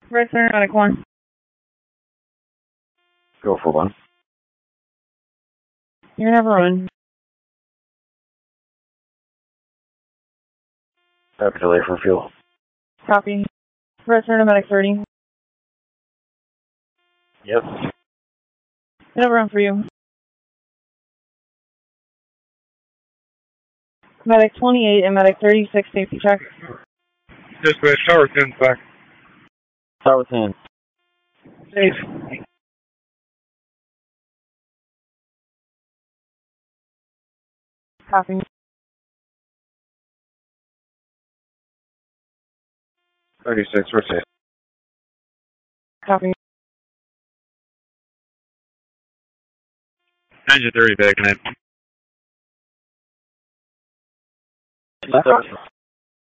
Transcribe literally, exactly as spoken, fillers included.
Red Center, medic one. Go for one. You're never run. Happy delay for fuel. Copy. Red Center, medic thirty. Yep. Never run for you. Medic twenty-eight and medic thirty-six safety check. Dispatch, tower ten back. Tower ten. Safe. Copy. thirty-six, we're safe. Copy. Engine thirty back in. Left.